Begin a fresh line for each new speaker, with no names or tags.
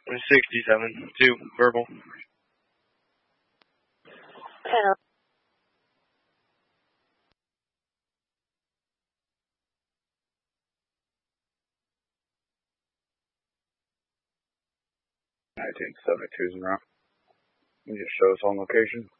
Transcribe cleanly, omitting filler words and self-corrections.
67, 2, verbal.
10.
1972's en route. You just show us on location.